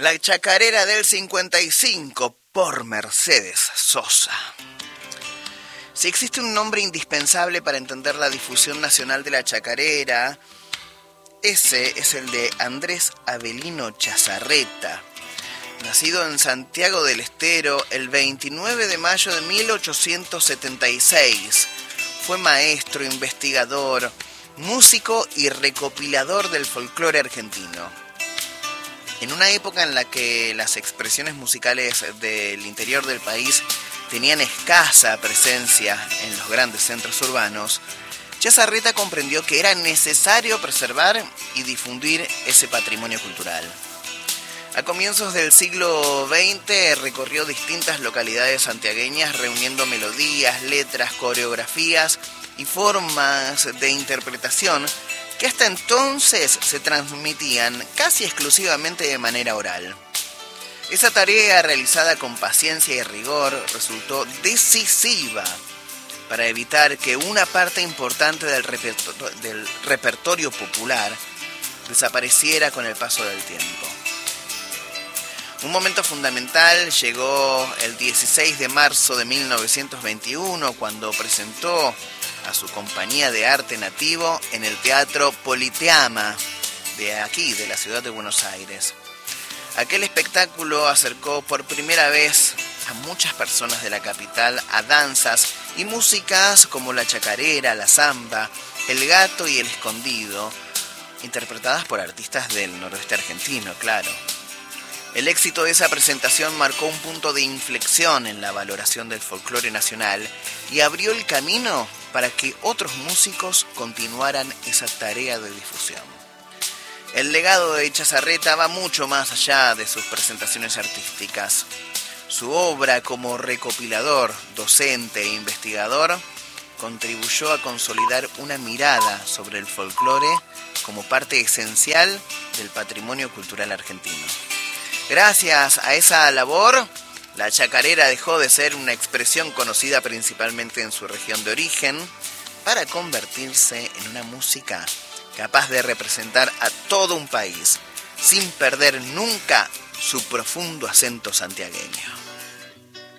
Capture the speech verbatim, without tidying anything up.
La chacarera del cincuenta y cinco por Mercedes Sosa. Si existe un nombre indispensable para entender la difusión nacional de la chacarera, ese es el de Andrés Avelino Chazarreta. Nacido en Santiago del Estero el veintinueve de mayo de mil ochocientos setenta y seis, fue maestro, investigador, músico y recopilador del folclore argentino. En una época en la que las expresiones musicales del interior del país tenían escasa presencia en los grandes centros urbanos, Chazarreta comprendió que era necesario preservar y difundir ese patrimonio cultural. A comienzos del siglo veinte recorrió distintas localidades santiagueñas reuniendo melodías, letras, coreografías y formas de interpretación que hasta entonces se transmitían casi exclusivamente de manera oral. Esa tarea, realizada con paciencia y rigor, resultó decisiva para evitar que una parte importante del repertorio, del repertorio popular desapareciera con el paso del tiempo. Un momento fundamental llegó el dieciséis de marzo de mil novecientos veintiuno, cuando presentó a su compañía de arte nativo en el Teatro Politeama de aquí, de la ciudad de Buenos Aires. Aquel espectáculo acercó por primera vez a muchas personas de la capital a danzas y músicas como la chacarera, la samba, el gato y el escondido, interpretadas por artistas del noroeste argentino, claro. El éxito de esa presentación marcó un punto de inflexión en la valoración del folclore nacional y abrió el camino para que otros músicos continuaran esa tarea de difusión. El legado de Chazarreta va mucho más allá de sus presentaciones artísticas. Su obra como recopilador, docente e investigador contribuyó a consolidar una mirada sobre el folclore como parte esencial del patrimonio cultural argentino. Gracias a esa labor, la chacarera dejó de ser una expresión conocida principalmente en su región de origen para convertirse en una música capaz de representar a todo un país sin perder nunca su profundo acento santiagueño.